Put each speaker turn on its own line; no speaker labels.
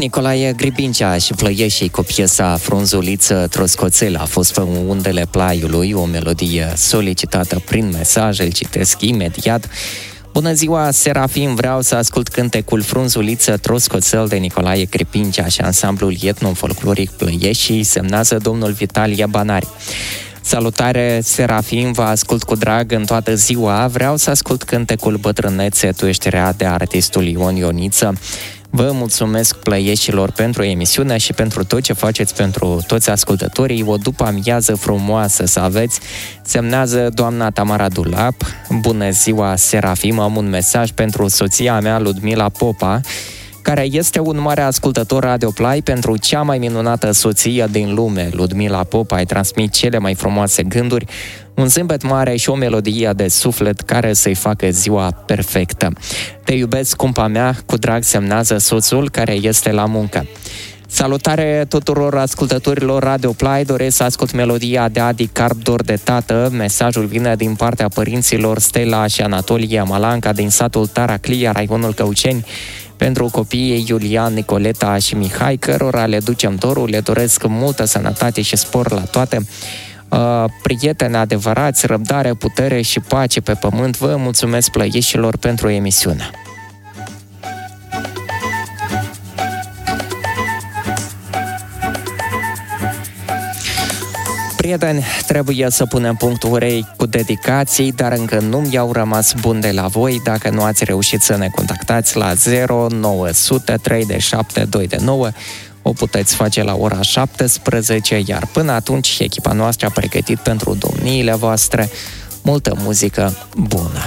Nicolae Gribincea și Plăieșii cu piesa Frunzuliță Troscoțel a fost pe undele plaiului, o melodie solicitată prin mesaj, îl citesc imediat. Bună ziua, Serafim, vreau să ascult cântecul Frunzuliță Troscoțel de Nicolae Gribincea și ansamblul etno-folcloric Plăieșii, semnează domnul Vitalie Banari. Salutare, Serafim, vă ascult cu drag în toată ziua, vreau să ascult cântecul Bătrânețe, tu ești rea de artistul Ion Ioniță. Vă mulțumesc, Plăieșilor, pentru emisiune și pentru tot ce faceți pentru toți ascultătorii. O după amiază frumoasă să aveți, semnează doamna Tamara Dulap. Bună ziua, Serafim, am un mesaj pentru soția mea, Ludmila Popa, care este un mare ascultător Radio Play. Pentru cea mai minunată soție din lume, Ludmila Popa, îi transmit cele mai frumoase gânduri, un zâmbet mare și o melodie de suflet care să-i facă ziua perfectă. Te iubesc, scumpa mea, cu drag, semnează soțul care este la muncă. Salutare tuturor ascultătorilor Radio Play, doresc să ascult melodia de Adi Carp, Dor de tată. Mesajul vine din partea părinților Stella și Anatolie Malanca din satul Taraclia, raionul Căuceni, pentru copiii Iulian, Nicoleta și Mihai, cărora le ducem dorul, le doresc multă sănătate și spor la toate. Prieteni adevărați, răbdare, putere și pace pe pământ. Vă mulțumesc, Plăieșilor, pentru emisiune. Prieteni, trebuie să punem punctul urei cu dedicații, dar încă nu mi-au rămas buni de la voi. Dacă nu ați reușit să ne contactați la 0900 37 229, o puteți face la ora 17, iar până atunci echipa noastră a pregătit pentru domniile voastre multă muzică bună.